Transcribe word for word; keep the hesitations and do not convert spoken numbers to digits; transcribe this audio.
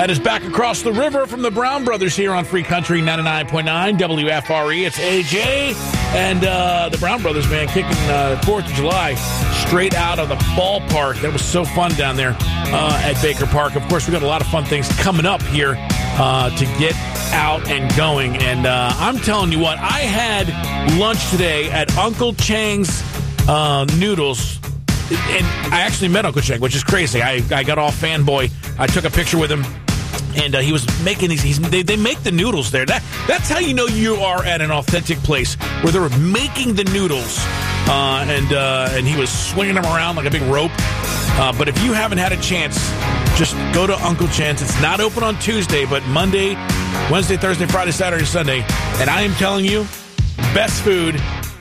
That is back across the river from the Brown Brothers here on Free Country ninety-nine point nine W F R E. It's A J and uh, the Brown Brothers, man, kicking uh, fourth of July straight out of the ballpark. That was so fun down there uh, at Baker Park. Of course, we got a lot of fun things coming up here uh, to get out and going. And uh, I'm telling you what, I had lunch today at Uncle Chang's uh, Noodles. And I actually met Uncle Chang, which is crazy. I, I got all fanboy. I took a picture with him, and uh, he was making these. He's, they, they make the noodles there. That That's how you know you are at an authentic place, where they're making the noodles. Uh, and uh, and he was swinging them around like a big rope. Uh, but if you haven't had a chance, just go to Uncle Chang's. It's not open on Tuesday, but Monday, Wednesday, Thursday, Friday, Saturday, Sunday. And I am telling you, best food